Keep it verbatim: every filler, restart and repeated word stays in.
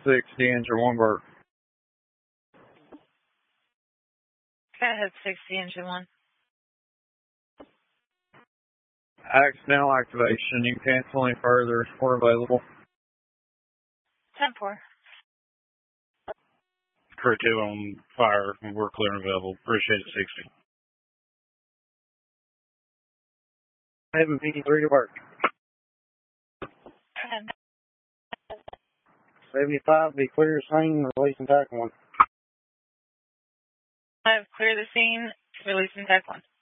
sixty, engine one burp. Fathead sixty, engine one. Accidental activation. You can cancel any further. We're available. ten four. Crew two on fire. We're clear and available. Appreciate it, sixty. seven fifty-three to work. seventy-five, be clear scene, releasing tack one. I have cleared the scene, releasing tack one.